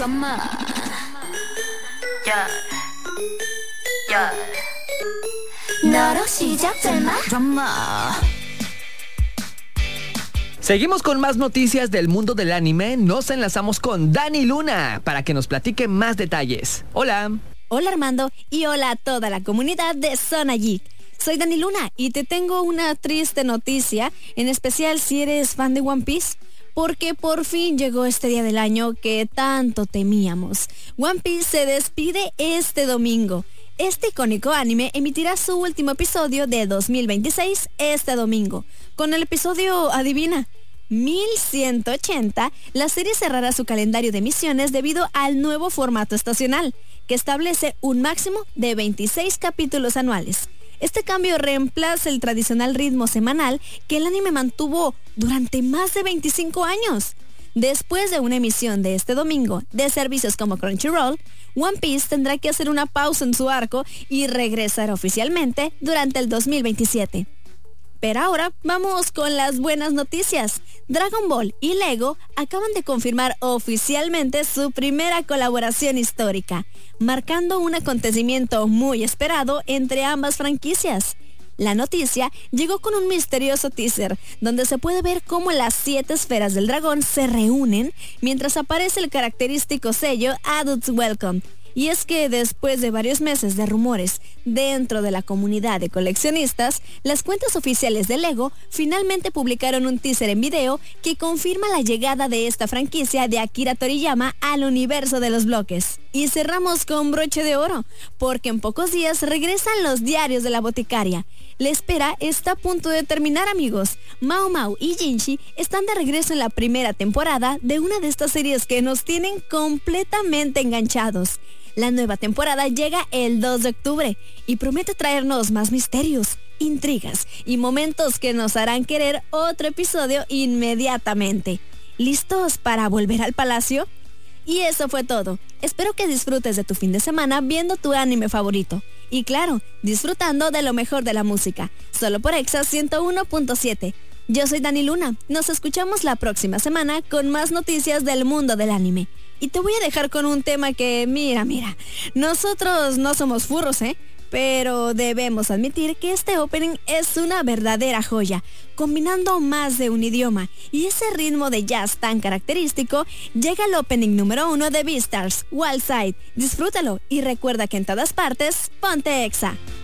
Seguimos con más noticias del mundo del anime. Nos enlazamos con Dani Luna para que nos platique más detalles. Hola. Hola Armando y hola a toda la comunidad de Zona Geek. Soy Dani Luna y te tengo una triste noticia, en especial si eres fan de One Piece, porque por fin llegó este día del año que tanto temíamos. One Piece se despide este domingo. Este icónico anime emitirá su último episodio de 2026 este domingo. Con el episodio, adivina, 1180, la serie cerrará su calendario de emisiones debido al nuevo formato estacional, que establece un máximo de 26 capítulos anuales. Este cambio reemplaza el tradicional ritmo semanal que el anime mantuvo durante más de 25 años. Después de una emisión de este domingo de servicios como Crunchyroll, One Piece tendrá que hacer una pausa en su arco y regresar oficialmente durante el 2027. Pero ahora vamos con las buenas noticias. Dragon Ball y Lego acaban de confirmar oficialmente su primera colaboración histórica, marcando un acontecimiento muy esperado entre ambas franquicias. La noticia llegó con un misterioso teaser, donde se puede ver cómo las 7 esferas del dragón se reúnen mientras aparece el característico sello Adults Welcome. Y es que después de varios meses de rumores dentro de la comunidad de coleccionistas, las cuentas oficiales de Lego finalmente publicaron un teaser en video que confirma la llegada de esta franquicia de Akira Toriyama al universo de los bloques. Y cerramos con broche de oro, porque en pocos días regresan los diarios de la boticaria. La espera está a punto de terminar, amigos. Mao Mao y Jinchi están de regreso en la primera temporada de una de estas series que nos tienen completamente enganchados. La nueva temporada llega el 2 de octubre y promete traernos más misterios, intrigas y momentos que nos harán querer otro episodio inmediatamente. ¿Listos para volver al palacio? Y eso fue todo. Espero que disfrutes de tu fin de semana viendo tu anime favorito. Y claro, disfrutando de lo mejor de la música. Solo por Exa 101.7. Yo soy Dani Luna. Nos escuchamos la próxima semana con más noticias del mundo del anime. Y te voy a dejar con un tema que, mira, nosotros no somos furros, pero debemos admitir que este opening es una verdadera joya, combinando más de un idioma. Y ese ritmo de jazz tan característico, llega el opening número 1 de Beastars, Wildside. Disfrútalo y recuerda que en todas partes, ponte Exa.